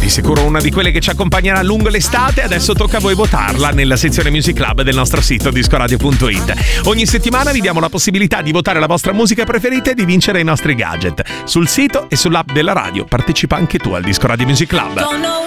di sicuro una di quelle che ci accompagnerà lungo l'estate. Adesso tocca a voi votarla nella sezione Music Club del nostro sito discoradio.it. Ogni settimana vi diamo la possibilità di votare la vostra musica preferita e di vincere i nostri gadget. Sul sito e sull'app della radio partecipa anche tu al Disco Radio Music Club.